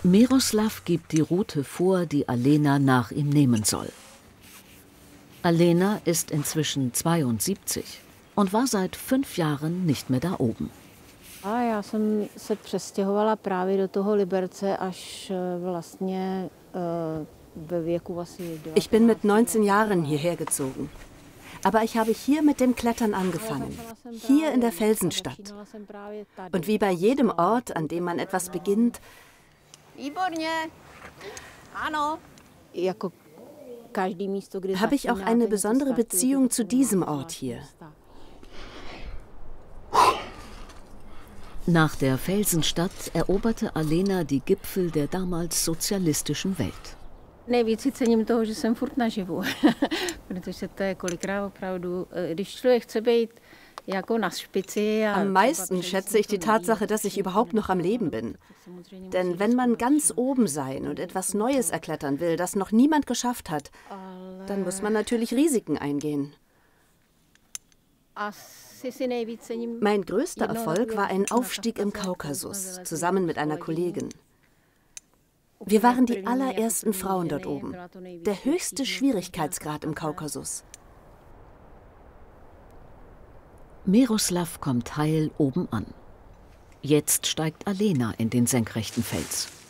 Miroslav gibt die Route vor, die Alena nach ihm nehmen soll. Alena ist inzwischen 72 und war seit 5 Jahren nicht mehr da oben. Ich bin mit 19 Jahren hierher gezogen. Aber ich habe hier mit dem Klettern angefangen, hier in der Felsenstadt. Und wie bei jedem Ort, an dem man etwas beginnt, habe ich auch eine besondere Beziehung zu diesem Ort hier. Nach der Felsenstadt eroberte Alena die Gipfel der damals sozialistischen Welt. Nejvíc si cením toho, že jsem furt naživu, protože to je kolikrát opravdu, když člověk chce být jako na špici. Am meisten schätze ich die Tatsache, dass ich überhaupt noch am Leben bin. Denn wenn man ganz oben sein und etwas Neues erklettern will, das noch niemand geschafft hat, dann muss man natürlich Risiken eingehen. Mein größter Erfolg war ein Aufstieg im Kaukasus, zusammen mit einer Kollegin. Wir waren die allerersten Frauen dort oben. Der höchste Schwierigkeitsgrad im Kaukasus. Miroslav kommt heil oben an. Jetzt steigt Alena in den senkrechten Fels.